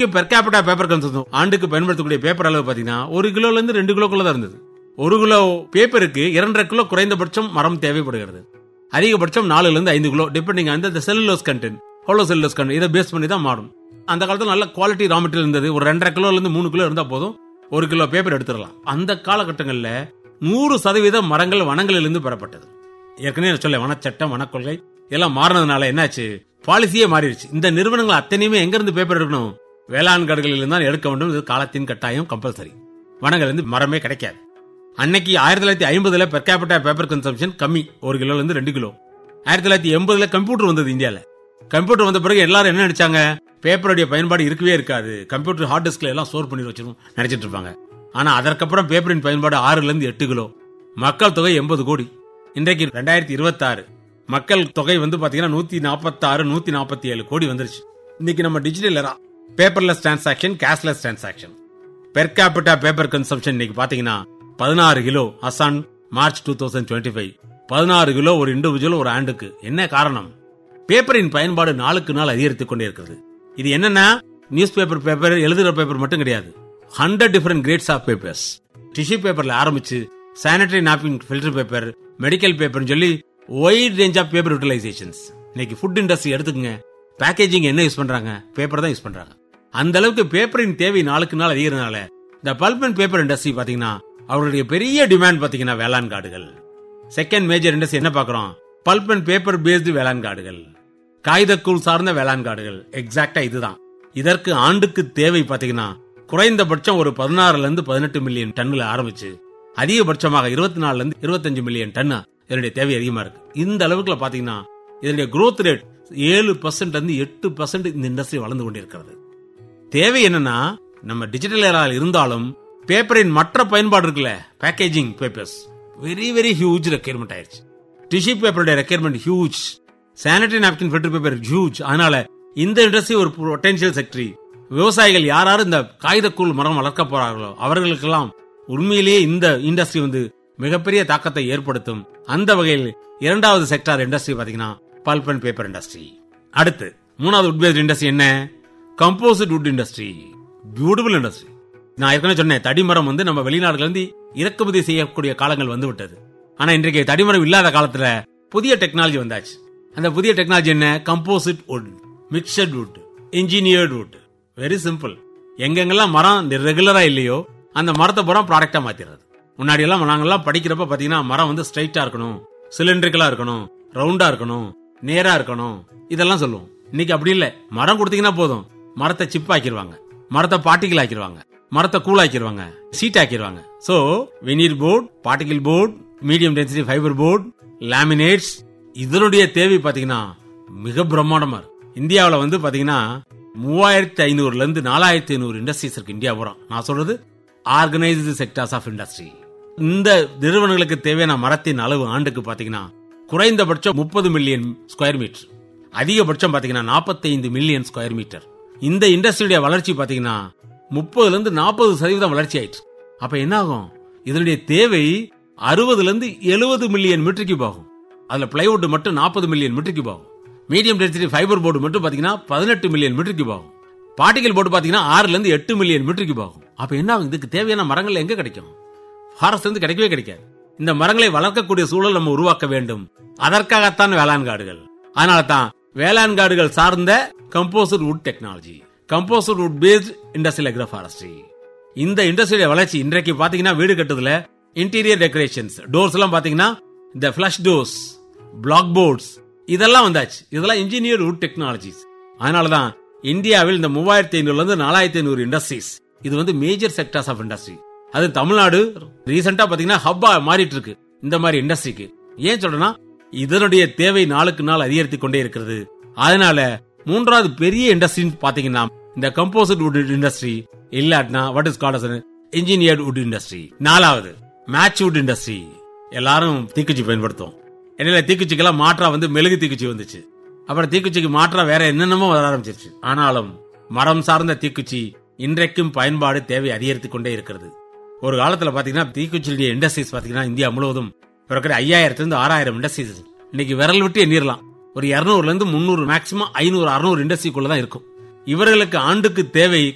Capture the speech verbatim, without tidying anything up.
Per capita paper consumption ஆண்டுக்கு பயன்படுத்தக்கூடிய paper அளவு பாத்தீங்கன்னா ஒரு கிலோல இருந்து ரெண்டு கிலோக்குள்ள தான் இருந்தது. ஒரு கிலோ பேப்பருக்கு இரண்டரை கிலோ குறைந்தபட்சம் மரம் தேவைப்படுகிறது. அதிகபட்சம் நாலுல இருந்து ஐந்து கிலோ டிபெண்டிங் அந்த cellulose content, hollow cellulose content இதை பேஸ் பண்ணி தான் மாறும். அந்த காலத்துல நல்ல குவாலிட்டி ரா மெட்டீரியல் இருந்தது. ஒரு ரெண்டரை கிலோல இருந்து மூணு கிலோ இருந்தா போதும், ஒரு கிலோ பேப்பர் எடுத்துடலாம். அந்த காலகட்டங்கள்ல நூறு சதவீதம் மரங்கள் வனங்களிலிருந்து பெறப்பட்டது. ஏற்கனவே சொல்ல வனச்சட்டம், வனக்கொள்கை எல்லாம் மாறினதுனால என்னாச்சு, பாலிசியே மாறிடுச்சு. இந்த நிறுவனங்கள் அத்தனையுமே எங்க இருந்து பேப்பர் எடுக்கணும், வேளாண் காடுகளில் தான் எடுக்க வேண்டும். இது காலத்தின் கட்டாயம், கம்பல்சரி. வனங்கள் இருந்து மரமே கிடைக்காது. அன்னைக்கு ஆயிரத்தி தொள்ளாயிரத்தி ஐம்பதுல பெர் கேபிட்டா பேப்பர் கன்சம்ஷன் கம்மி, ஒரு கிலோல இருந்து ரெண்டு கிலோ. ஆயிரத்தி தொள்ளாயிரத்தி எண்பதுல கம்ப்யூட்டர் வந்தது இந்தியால. கம்ப்யூட்டர் வந்த பிறகு எல்லாரும் என்ன நினைச்சாங்க, பேப்பருடைய பயன்பாடு இருக்கவே இருக்காது, கம்ப்யூட்டர் ஹார்ட் டிஸ்க்ல எல்லாம் ஸ்டோர் பண்ணி வச்சிருக்கோம் நினைச்சிட்டு இருப்பாங்க. ஆனா அதற்கப்புறம் பேப்பரின் பயன்பாடு ஆறுல இருந்து எட்டு கிலோ, மக்கள் தொகை எண்பது கோடி. இன்றைக்கு ரெண்டாயிரத்தி இருபத்தி ஆறு மக்கள் தொகை வந்து பாத்தீங்கன்னா நூத்தி நாற்பத்தி ஆறு நூத்தி நாற்பத்தி ஏழு கோடி வந்துருச்சு. இன்னைக்கு நம்ம digital எரா, paperless transaction, cashless transaction. Per capita paper consumption இன்னைக்கு பாத்தீங்கன்னா பதினாறு kilo. Azan March two thousand twenty five பதினாறு கிலோ ஒரு இண்டிவிஜுவல் ஒரு ஆண்டுக்கு. என்ன காரணம், பேப்பரின் பயன்பாடு நாளுக்கு நாள் அதிகரித்துக் கொண்டே இருக்கிறது. இது என்னன்னா நியூஸ் பேப்பர் பேப்பர் எழுதுற பேப்பர் மட்டும் கிடையாது, hundred different grades of papers. Tissue பேப்பர்ல ஆரம்பிச்சு sanitary napkin, filter paper, medical paper சொல்லி வைட் ரேஞ்ச் ஆஃப் பேப்பர் யூட்டிலைசேஷன்ஸ். இன்னைக்கு ஃபுட் இண்டஸ்ட்ரி எடுத்துக்கங்க, பேக்கேஜிங் என்ன யூஸ் பண்றாங்க, பேப்பர் தான் யூஸ் பண்றாங்க. அந்த அளவுக்கு பேப்பரின் தேவை நாளுக்கு நாள் அதிகறதுனால இந்த பல்ப் அண்ட் பேப்பர் இண்டஸ்ட்ரி பாத்தீங்கன்னா அவருடைய பெரிய டிமாண்ட் பாத்தீங்கன்னா வேளாண் காடுகள். செகண்ட் மேஜர் இண்டஸ்ட்ரி என்ன பாக்குறோம், பல்ப் அண்ட் பேப்பர் பேஸ்டு வேளாண் காடுகள், காகிதக்கூழ் சார்ந்த வேளாண் காடுகள். எக்ஸாக்டா இதுதான். இதற்கு ஆண்டுக்கு தேவை பாத்தீங்கன்னா குறைந்தபட்சம் ஒரு பதினாறுல இருந்து பதினெட்டு மில்லியன் டன்னுல ஆரம்பிச்சு அதிகபட்சமாக இருபத்தி நாலுல இருந்து இருபத்தஞ்சு மில்லியன் டன் இதனுடைய தேவை அதிகமா இருக்கு. இந்த அளவுக்குள்ள பாத்தீங்கன்னா இதனுடைய growth ரேட் ஏழு பர்சன்ட் இருந்து எட்டு பர்சன்ட் இந்த இண்டஸ்ட்ரி வளர்ந்து கொண்டிருக்கிறது. தேவை என்னன்னா, நம்ம டிஜிட்டல் ஏரால் இருந்தாலும் பேப்பரின் மற்ற பயன்பாடு இருக்குல்ல, packaging papers very very huge requirement ஆயிருச்சு. Tissue பேப்பருடைய requirement huge, sanitary napkin, filter paper huge. அதனால இந்த இண்டஸ்ட்ரி ஒரு பொட்டன்ஷியல் செக்டரி. விவசாயிகள் யாராரு இந்த காகிதக்கூழ் மரம் வளர்க்க போறார்களோ அவர்களுக்கெல்லாம் உண்மையிலேயே இந்த இண்டஸ்ட்ரி வந்து மிகப்பெரிய தாக்கத்தை ஏற்படுத்தும். அந்த வகையில் இரண்டாவது செக்டார் இண்டஸ்ட்ரி பாத்தீங்கன்னா பல்ப் அண்ட் பேப்பர் இண்டஸ்ட்ரி. அடுத்து மூணாவது உட் பேஸ்ட் இண்டஸ்ட்ரி என்ன, கம்போசிட் உட் இண்டஸ்ட்ரி. Beautiful industry. நான் ஏற்கனவே சொன்னேன், தடிமரம் வந்து நம்ம வெளிநாடுகள் இருந்து இறக்குமதி செய்யக்கூடிய காலங்கள் வந்து விட்டது. ஆனா இன்றைக்கு தடிமரம் இல்லாத காலத்துல புதிய டெக்னாலஜி வந்தாச்சு. அந்த புதிய டெக்னாலஜி என்ன, கம்போசிட் உட், மிக்சட் உட், இன்ஜினியர்ட் உட். Very simple. எங்கெங்கெல்லாம் மரம் ரெகுலரா இல்லையோ அந்த மரத்தை பூரா ப்ராடக்டா மாத்திடுறது. முன்னாடி எல்லாம் நாங்கெல்லாம் படிக்கிறப்ப பாத்தீங்கன்னா மரம் வந்து ஸ்ட்ரைட்டா இருக்கணும், சிலிண்ட்ரிக்கலா இருக்கணும், ரவுண்டா இருக்கணும், நேரா இருக்கணும், இதெல்லாம் சொல்லுவோம். இன்னைக்கு அப்படி இல்ல. மரம் கொடுத்தீங்கன்னா போதும், மரத்தை சிப் ஆக்கிடுவாங்க, மரத்தை பார்ட்டிகல் ஆக்கிடுவாங்க, மரத்தை cool ஆக்கிடுவாங்க, seat ஆக்கிடுவாங்க. So veneer board, particle board, medium density fibre board, laminates, இதனுடைய தேவை பாத்தீங்கன்னா மிக பிரம்மாண்டமா இருக்கு. இந்தியாவில வந்து பாத்தீங்கன்னா மூவாயிரத்தி ஐநூறுல இருந்து நாலாயிரத்தி ஐநூறு இண்டஸ்ட்ரீஸ் இருக்கு இந்தியா பூரா. நான் சொல்றது ஆர்கனைஸ்டு செக்டார்ஸ் ஆஃப் இண்டஸ்ட்ரி. இந்த நிறுவனங்களுக்கு தேவையான மரத்தின் அளவு ஆண்டுக்கு பாத்தீங்கன்னா குறைந்தபட்சம் முப்பது மில்லியன் ஸ்கொயர் மீட்டர், அதிகபட்சம் பாத்தீங்கன்னா நாற்பத்தி ஐந்து மில்லியன் ஸ்கொயர் மீட்டர். இந்த இண்டஸ்ட்ரியுடைய வளர்ச்சி பாத்தீங்கன்னா முப்பதுல இருந்து நாற்பது சதவீதம் வளர்ச்சி ஆயிடுச்சு. அப்ப என்ன ஆகும், இதனுடைய தேவை அறுபதுல இருந்து எழுபது மில்லியன் மீட்டர் கியூப் ஆகும். அதுல பிளைவுட் மட்டும் நாற்பது மில்லியன் மீட்டர் கியூப் ஆகும். மீடியம் டென்சிட்டி ஃபைபர் போர்டு மட்டும் பாத்தீங்கன்னா பதினெட்டு மில்லியன் மீட்டர் கியூப் ஆகும். பார்ட்டிகல் போர்டு பாத்தீங்கன்னா ஆறுல இருந்து எட்டு மில்லியன் மீட்டர் கியூப் ஆகும். அப்ப என்ன ஆகும், இதுக்கு தேவையான மரங்கள் எங்க கிடைக்கும், ஃபாரஸ்ட் வந்து கிடைக்கவே கிடைக்காது. இந்த மரங்களை வளர்க்கக்கூடிய சூழல் நம்ம உருவாக்க வேண்டும். அதற்காகத்தான் வேளாண் காடுகள். அதனால தான் வேளாண் காடுகள் சார்ந்த composite would technology, composite would paste industrial agro forestry. இந்த இண்டஸ்ட்ரியோட வளர்ச்சி இன்றைக்கு பாத்தீங்கன்னா வீடு கட்டுறதுல இன்டீரியர் டெக்கரேஷன்ஸ், டோர்ஸ் எல்லாம் பாத்தீங்கன்னா இந்த ஃபிளஷ் டோர்ஸ், பிளாக் போர்ட்ஸ் இதெல்லாம் வந்தாச்சு. இதெல்லாம் இன்ஜினியர் வுட் டெக்னாலஜிஸ். அதனாலதான் இந்தியாவில் இந்த மூவாயிரத்தி ஐநூறுல இருந்து நாலாயிரத்தி ஐநூறு இண்டஸ்ட்ரீஸ், இது வந்து மேஜர் செக்டார்ஸ் ஆஃப் இண்டஸ்ட்ரி. அது தமிழ்நாடு ரீசெண்டா பாத்தீங்கன்னா ஹப்பா மாறிட்டு இருக்கு இந்த மாதிரி இண்டஸ்ட்ரிக்கு. ஏன் சொல்றேன்னா இதனுடைய தேவை நாளுக்கு நாள் அதிகரித்துக் கொண்டே இருக்கிறது. அதனால மூன்றாவது பெரிய இண்டஸ்ட்ரி பாத்தீங்கன்னா இந்த composite would industry, இல்லாட்னா what is called engineered would industry. நாலாவது மேட்ச் வுட் இண்டஸ்ட்ரி. எல்லாரும் தீக்குச்சி பயன்படுத்தும். என்ன தீக்குச்சிக்கெல்லாம் மாற்றா வந்து மெழுகு தீக்குச்சி வந்துச்சு. அப்புறம் தீக்குச்சிக்கு மாற்றா வேற என்னென்னமோ வர ஆரம்பிச்சிருச்சு. ஆனாலும் மரம் சார்ந்த தீக்குச்சி இன்றைக்கும் பயன்பாடு தேவை அதிகரித்துக் கொண்டே இருக்கிறது. ஒரு காலத்துல பாத்தீங்கன்னா தீக்குச்சியுடைய இண்டஸ்ட்ரீஸ் பாத்தீங்கன்னா இந்தியா முழுவதும் ஐயாயிரத்துல இருந்து ஆறாயிரம் இண்டஸ்ட்ரீஸ். இன்னைக்கு விரல் விட்டு எண்ணிரலாம். ஒரு இருநூறுல இருந்து முன்னூறு மேக்சிமம் ஐநூறு அறுநூறு இண்டஸ்ட்ரிக்குள்ளதான் இருக்கும். இவர்களுக்கு ஆண்டுக்கு தேவை